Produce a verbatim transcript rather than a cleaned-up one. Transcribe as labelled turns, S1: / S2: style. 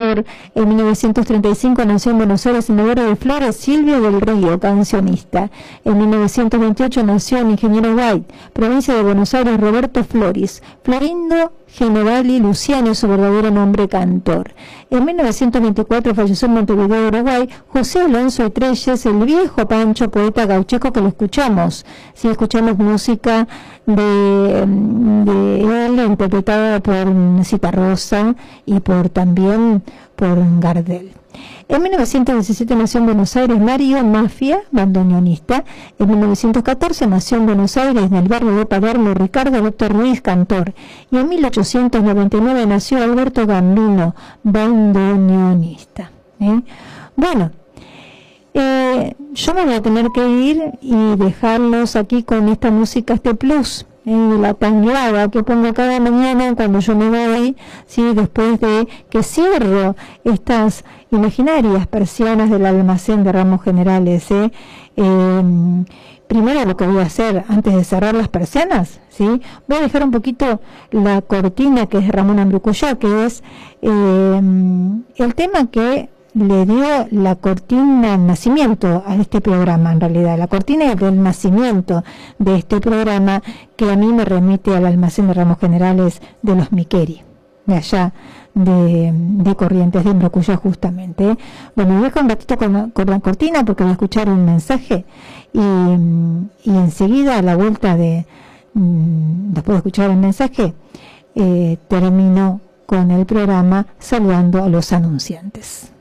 S1: cantor. En mil novecientos treinta y cinco nació en Buenos Aires, en el barrio de Flores, Silvio del Río, cancionista. En mil novecientos veintiocho nació en Ingeniero White, provincia de Buenos Aires, Roberto Floris. Florindo Generali Luciano es su verdadero nombre, cantor. En mil novecientos veinticuatro falleció en Montevideo, Uruguay, José Alonso y Treyes, el viejo Pancho, poeta gaucheco, que lo escuchamos. Sí, escuchamos música de, de él, interpretada por Citarrosa y por también por Gardel. En mil novecientos diecisiete nació en Buenos Aires Mario Mafia, bandoneonista. En mil novecientos catorce nació en Buenos Aires, en el barrio de Palermo, Ricardo Víctor Ruiz, cantor. Y en mil ochocientos noventa y nueve nació Alberto Gambino, bandoneonista. ¿Eh? Bueno, eh, yo me voy a tener que ir y dejarlos aquí con esta música, este plus. Eh, la tangueada que pongo cada mañana cuando yo me voy, ¿sí? Después de que cierro estas imaginarias persianas del almacén de Ramos Generales. ¿eh? Eh, primero lo que voy a hacer antes de cerrar las persianas, ¿sí? Voy a dejar un poquito la cortina que es Ramón Ambrucuyá, que es eh, el tema que le dio la cortina al nacimiento a este programa, en realidad, la cortina del nacimiento de este programa, que a mí me remite al almacén de Ramos Generales de los Miqueri, de allá de, de Corrientes, de Embrucuyá justamente. ¿eh? Bueno, me dejo un ratito con la, con la cortina porque voy a escuchar un mensaje y, y enseguida a la vuelta de, después de escuchar el mensaje, eh, termino con el programa saludando a los anunciantes.